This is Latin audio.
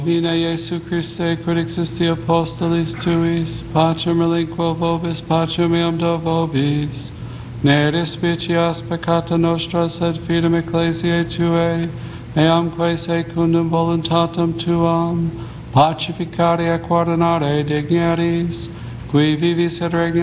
Vina Jesu Christe, quid existi apostolis tuis, pacem relinquo vobis, pacem eam do vobis. Ne despicias peccata nostra, sed fidem ecclesiae tuae, eamque secundum voluntatem tuam, pacificare et coordinare dignities, qui vivis et regna